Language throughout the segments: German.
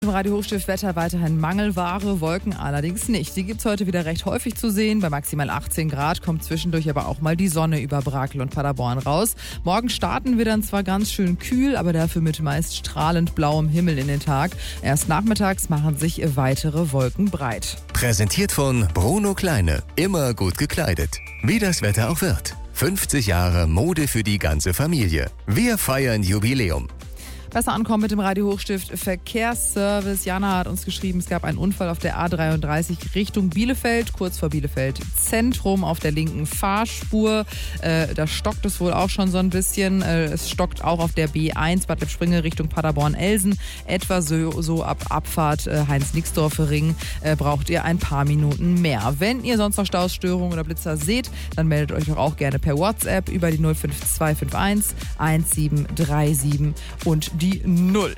Im Radio Hochstift Wetter weiterhin Mangelware, Wolken allerdings nicht. Die gibt es heute wieder recht häufig zu sehen. Bei maximal 18 Grad kommt zwischendurch aber auch mal die Sonne über Brakel und Paderborn raus. Morgen starten wir dann zwar ganz schön kühl, aber dafür mit meist strahlend blauem Himmel in den Tag. Erst nachmittags machen sich weitere Wolken breit. Präsentiert von Bruno Kleine. Immer gut gekleidet. Wie das Wetter auch wird. 50 Jahre Mode für die ganze Familie. Wir feiern Jubiläum. Besser ankommen mit dem Radio Hochstift Verkehrsservice. Jana hat uns geschrieben, es gab einen Unfall auf der A33 Richtung Bielefeld, kurz vor Bielefeld Zentrum auf der linken Fahrspur. Da stockt es wohl auch schon so ein bisschen. Es stockt auch auf der B1 Bad Lippspringe Richtung Paderborn-Elsen. Etwa so ab Abfahrt Heinz-Nixdorfer-Ring braucht ihr ein paar Minuten mehr. Wenn ihr sonst noch Staus, Störungen oder Blitzer seht, dann meldet euch doch auch gerne per WhatsApp über die 05251 1737 und die 0.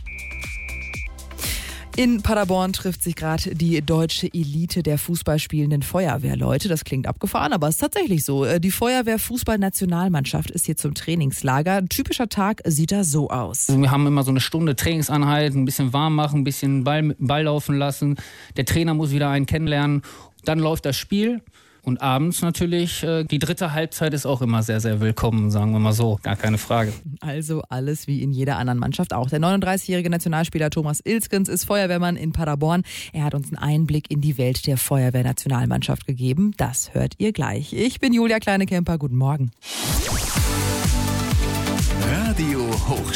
In Paderborn trifft sich gerade die deutsche Elite der fußballspielenden Feuerwehrleute. Das klingt abgefahren, aber es ist tatsächlich so. Die Feuerwehr-Fußball-Nationalmannschaft ist hier zum Trainingslager. Ein typischer Tag sieht da so aus. Wir haben immer so eine Stunde Trainingseinheit, ein bisschen warm machen, ein bisschen Ball laufen lassen. Der Trainer muss wieder einen kennenlernen. Dann läuft das Spiel. Und abends natürlich, die dritte Halbzeit ist auch immer sehr, sehr willkommen, sagen wir mal so. Gar keine Frage. Also alles wie in jeder anderen Mannschaft auch. Der 39-jährige Nationalspieler Thomas Ilskens ist Feuerwehrmann in Paderborn. Er hat uns einen Einblick in die Welt der Feuerwehrnationalmannschaft gegeben. Das hört ihr gleich. Ich bin Julia Kleinekemper. Guten Morgen. Radio Hochstift.